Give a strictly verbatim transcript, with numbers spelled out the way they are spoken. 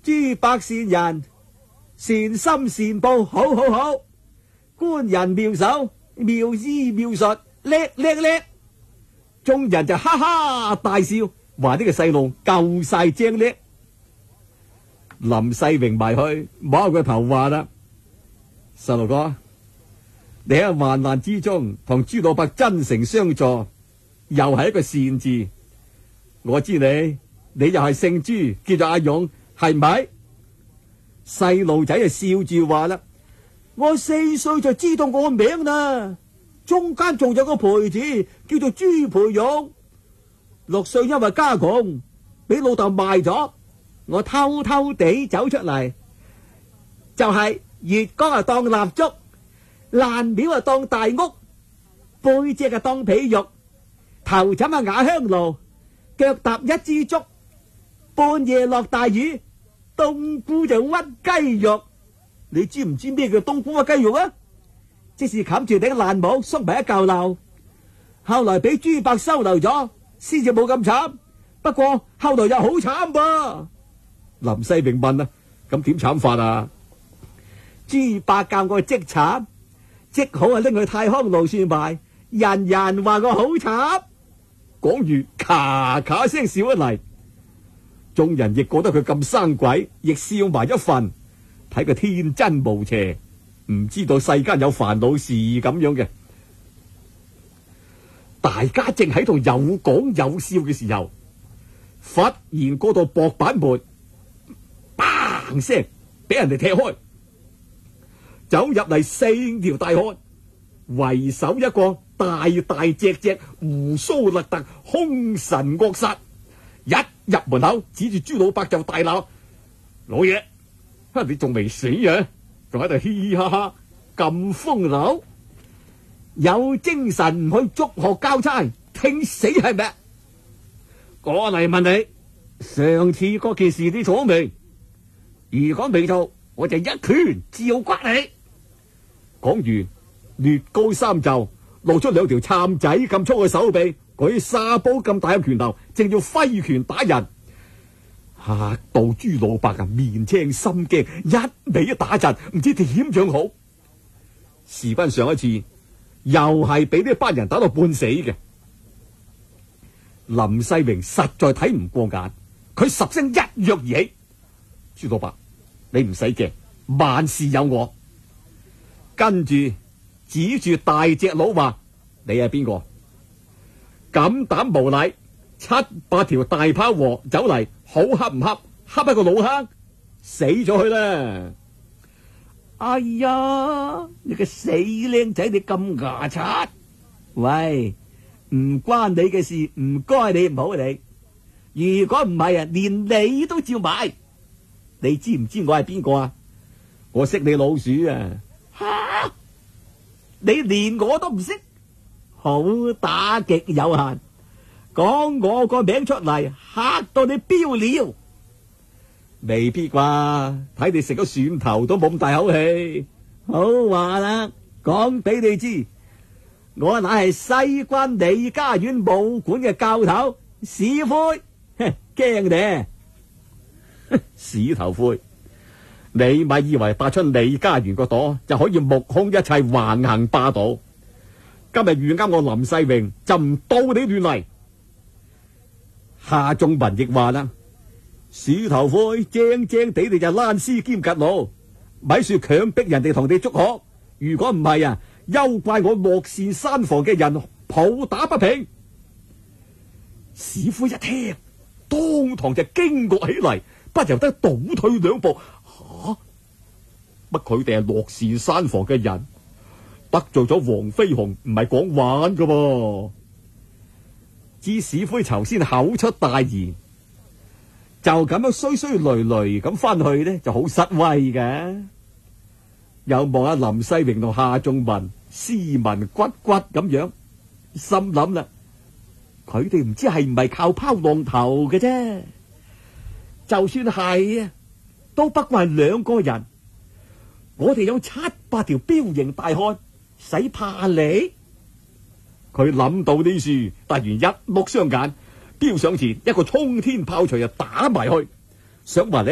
朱百善人，善心善報，好好好，官人妙手，妙醫妙術，叻叻叻。眾人就哈哈大笑，話呢個細路夠晒精叻。林世榮埋去摸下個頭話啦：細路哥，你喺患難之中同朱老伯真誠相助，又係一個善字。我知你，你又係姓朱，叫做阿勇，係咪？細路仔就笑住話啦：我四歲就知道我名啦，中間仲有個培字，叫做朱培勇。六歲因為家窮，俾老豆賣咗，我偷偷地走出嚟，就係、是、月光啊當蠟燭，爛廟啊當大屋，背脊啊當被褥，頭枕啊瓦香爐，腳踏一支竹，半夜落大雨，冬菇就屈雞肉。你知唔知咩叫冬菇屈雞肉啊？即是冚住頂爛帽，縮埋一嚿漏。後來俾朱伯收留咗，先至冇咁慘。不過後來又好慘噃。林世榮問啊：咁點慘法啊？朱伯教我即慘，即好啊拎去太康路算賣，人人話我好慘。講完咔咔聲笑一嚟，眾人亦覺得佢咁生鬼，亦笑埋一份，睇佢天真無邪，唔知道世間有煩惱事咁樣嘅。大家正喺度有講有笑嘅時候，忽然嗰度薄板門嘭聲俾人哋踢開，走入嚟四條大漢，為首一個大大隻隻鬍鬚勒特凶神惡煞，一入門口指住朱老伯就大鬧：老爺，你仲未死啊？仲喺度嘻嘻哈哈咁風流，有精神唔去捉學交差，聽死係咪？我嚟問你，上次嗰件事你做未？如果未做，我就一拳照刮你。講完，掠高衫袖，露出兩條杉仔咁粗嘅手臂，舉沙煲咁大嘅拳頭，正要揮拳打人。嚇到朱老伯啊，面青心驚，一味打陣，唔知點樣好。事關上一次，又係俾呢班人打到半死嘅。林世榮實在睇唔過眼，佢十聲一躍而起：朱老伯，你唔使驚，萬事有我。跟住指住大隻佬話：你係邊個？敢膽無禮，七八條大炮禾走嚟，好恰唔恰？恰一個老坑，死咗去啦！哎呀，你個死靚仔，你咁牙刷！喂，唔關你嘅事，唔該你唔好理。如果唔係啊，連你都照埋。你知唔知我係邊個啊？我識你老鼠啊！吓，你連我都唔識，好打極有限。講我個名出嚟，嚇到你飆尿。未必啩，睇你食咗蒜頭都冇咁大口氣。好話啦，講俾你知，我乃係西關李家園武館嘅教頭史灰，驚你屎頭灰。你咪以為拔出李家園個朵就可以目空一切橫行霸道？今日遇啱我林世榮，就唔到你亂嚟。夏仲文亦話啦：鼠頭灰正正地你就爛絲兼趷路，咪說強逼人哋同你捉學。如果唔係啊，休怪我樂善山房嘅人抱打不平。史灰一聽，當堂就驚愕起嚟，不由得倒退兩步。吓，乜佢哋係樂善山房嘅人，得罪咗黃飛鴻，唔係講玩噶噃。知史灰頭先口出大言，就咁樣衰衰累累咁翻去呢，就好失威嘅。又望下林世榮同夏仲文斯文骨骨咁樣，心諗啦，佢哋唔知係唔係靠拋浪頭嘅啫。就算係啊，都不過係兩個人。我哋有七八條彪形大漢，使怕你？佢諗到呢處，突然一碌雙眼，飆上前一個衝天炮錘就打埋去，想話你